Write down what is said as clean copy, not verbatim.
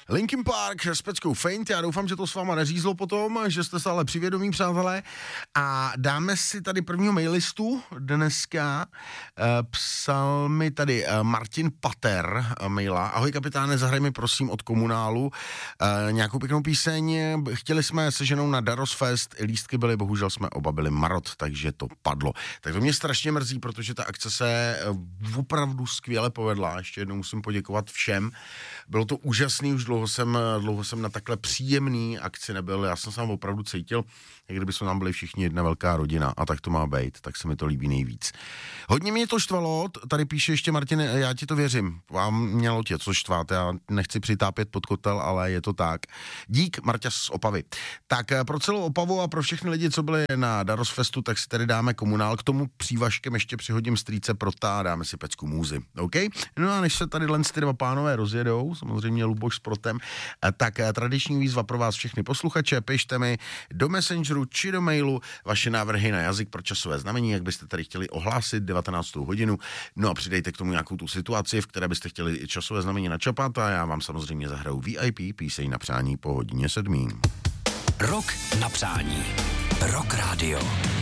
Linkin Park s peckou Faint, já doufám, že to s váma neřízlo potom, že jste se ale přivědomí, přátelé. A dáme si tady prvního mailistu dneska. Psal mi tady Martin Pater maila. Ahoj kapitáne, zahraj mi prosím od Komunálu nějakou pěknou píseň. Chtěli jsme se ženou na Daros Fest, lístky byly, bohužel jsme oba byli marot, takže to padlo. Tak to mě strašně mrzí, protože ta akce se opravdu skvěle povedla. Ještě jednou musím poděkovat všem. Bylo to úžasný, už dlouho jsem na takhle příjemný akci nebyl. Já jsem se tam opravdu cítil, jak kdyby jsme tam byli všichni jedna velká rodina a tak to má být, tak se mi to líbí nejvíc. Hodně mě to štvalo, tady píše ještě Martin, já ti to věřím, vám mělo tě co štvát, já nechci přitápět pod kotel, ale je to tak. Dík, Marťas z Opavy. Tak pro celou Opavu a pro všechny lidi, co byli na Daros Festu, tak si tady dáme Komunál, k tomu přívažkem ještě přihodím strýce Prota a dáme si pecku můzy, OK? No a než se tady ty dva pánové rozjedou, samozřejmě Luboš s Protem, tak tradiční výzva pro vás všechny posluchače, pište mi do Messengeru či do mailu vaše návrhy na jazyk pro časové znamení, jak byste tady chtěli ohlásit 19. hodinu, no a přidejte k tomu nějakou tu situaci, v které byste chtěli časové znamení načapat a já vám samozřejmě zahraju VIP píseň na přání po hodině 7. Rok na přání. Rock Radio.